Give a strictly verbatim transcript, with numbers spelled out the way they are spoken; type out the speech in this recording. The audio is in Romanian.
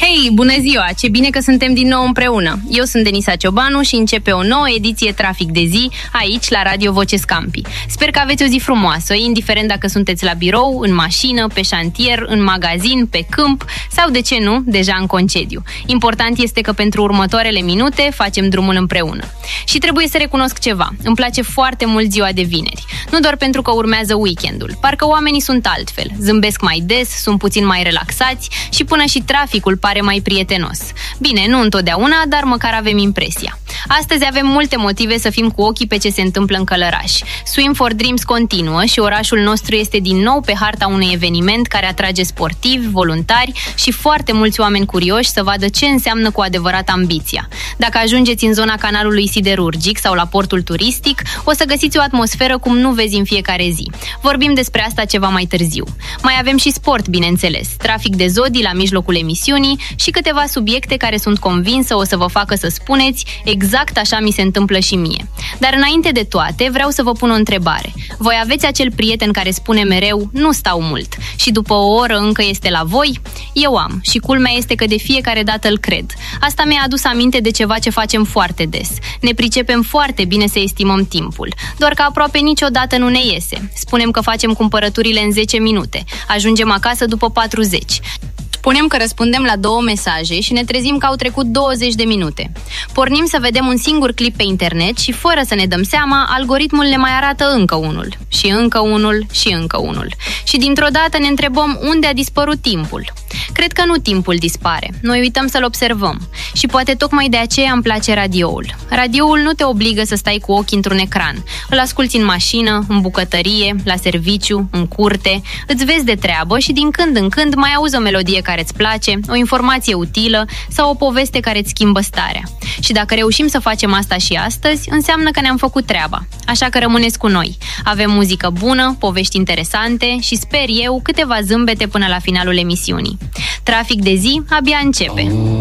Hei, bună ziua! Ce bine că suntem din nou împreună! Eu sunt Denisa Ciobanu și începe o nouă ediție Trafic de zi aici la Radio Voce Scampi. Sper că aveți o zi frumoasă, indiferent dacă sunteți la birou, în mașină, pe șantier, în magazin, pe câmp sau, de ce nu, deja în concediu. Important este că pentru următoarele minute facem drumul împreună. Și trebuie să recunosc ceva. Îmi place foarte mult ziua de vineri. Nu doar pentru că urmează weekendul. Parcă oamenii sunt altfel. Zâmbesc mai des, sunt puțin mai relaxați și până și traficul pare mai prietenos. Bine, nu întotdeauna, dar măcar avem impresia. Astăzi avem multe motive să fim cu ochii pe ce se întâmplă în Călăraș. Swim for Dreams continuă și orașul nostru este din nou pe harta unui eveniment care atrage sportivi, voluntari și foarte mulți oameni curioși să vadă ce înseamnă cu adevărat ambiția. Dacă ajungeți în zona canalului siderurgic sau la portul turistic, o să găsiți o atmosferă cum nu vezi în fiecare zi. Vorbim despre asta ceva mai târziu. Mai avem și sport, bineînțeles, trafic de zodii la mijlocul emisiunii și câteva subiecte care sunt convinsă o să vă facă să spuneți exact așa mi se întâmplă și mie. Dar înainte de toate, vreau să vă pun o întrebare. Voi aveți acel prieten care spune mereu, nu stau mult, și după o oră încă este la voi? Eu am, și culmea este că de fiecare dată îl cred. Asta mi-a adus aminte de ceva ce facem foarte des. Ne pricepem foarte bine să estimăm timpul, doar că aproape niciodată nu ne iese. Spunem că facem cumpărăturile în zece minute, ajungem acasă după patruzeci. Spunem că răspundem la două mesaje și ne trezim că au trecut douăzeci de minute. Pornim să vedem un singur clip pe internet și, fără să ne dăm seama, algoritmul ne mai arată încă unul, și încă unul, și încă unul. Și dintr-o dată ne întrebăm unde a dispărut timpul. Cred că nu timpul dispare, noi uităm să-l observăm. Și poate tocmai de aceea îmi place radioul. Radioul nu te obligă să stai cu ochii într-un ecran. Îl asculți în mașină, în bucătărie, la serviciu, în curte, îți vezi de treabă și din când în când mai auzi o melodie care îți place, o informație utilă sau o poveste care îți schimbă starea. Și dacă reușim să facem asta și astăzi, înseamnă că ne-am făcut treaba. Așa că rămâneți cu noi. Avem muzică bună, povești interesante și, sper eu, câteva zâmbete până la finalul emisiunii. Trafic de zi abia începe.